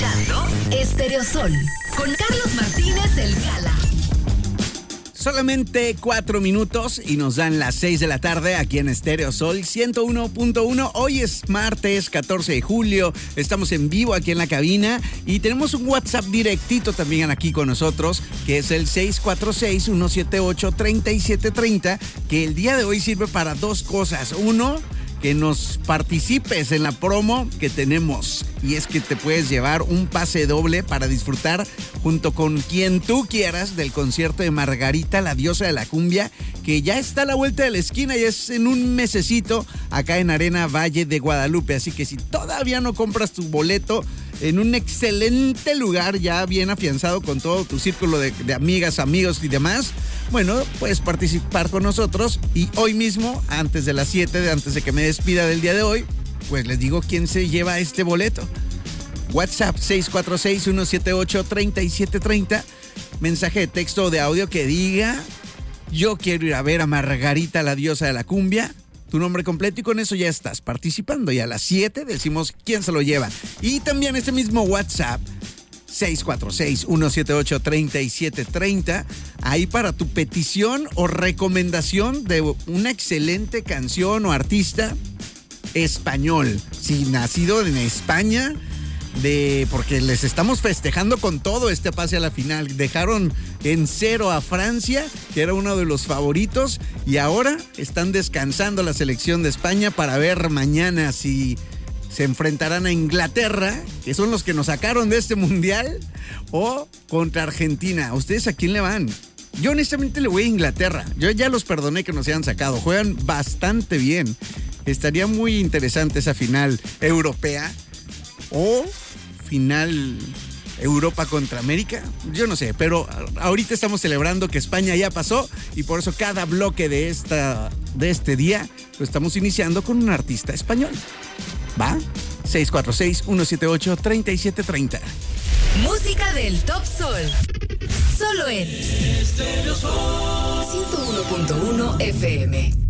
escuchando Estéreo Sol con Carlos Martínez El Gala. Solamente 4 minutos y nos dan las 6 de la tarde aquí en Estéreo Sol 101.1. Hoy es martes 14 de julio. Estamos en vivo aquí en la cabina y tenemos un WhatsApp directito también aquí con nosotros, que es el 646-178-3730, que el día de hoy sirve para dos cosas. Uno, que nos participes en la promo que tenemos, y es que te puedes llevar un pase doble para disfrutar junto con quien tú quieras del concierto de Margarita, la diosa de la cumbia, que ya está a la vuelta de la esquina y es en un mesecito acá en Arena Valle de Guadalupe. Así que si todavía no compras tu boleto en un excelente lugar ya bien afianzado con todo tu círculo de amigas, amigos y demás, bueno, puedes participar con nosotros y hoy mismo, antes de las 7, antes de que me despida del día de hoy, pues les digo quién se lleva este boleto. WhatsApp 646-178-3730, mensaje de texto o de audio que diga: yo quiero ir a ver a Margarita, la diosa de la cumbia, tu nombre completo, y con eso ya estás participando. Y a las 7 decimos quién se lo lleva. Y también este mismo WhatsApp 646-178-3730, ahí para tu petición o recomendación de una excelente canción o artista español, si nacido en España, porque les estamos festejando con todo este pase a la final. Dejaron en 0 a Francia, que era uno de los favoritos, y ahora están descansando la selección de España para ver mañana si se enfrentarán a Inglaterra, que son los que nos sacaron de este mundial, o contra Argentina. ¿Ustedes a quién le van? Yo honestamente le voy a Inglaterra. Yo ya los perdoné que nos hayan sacado. Juegan bastante bien. Estaría muy interesante esa final europea o final Europa contra América. Yo no sé, pero ahorita estamos celebrando que España ya pasó y por eso cada bloque de este día lo estamos iniciando con un artista español. ¿Va? 646-178-3730. Música del Top Sol. Solo en 101.1 FM.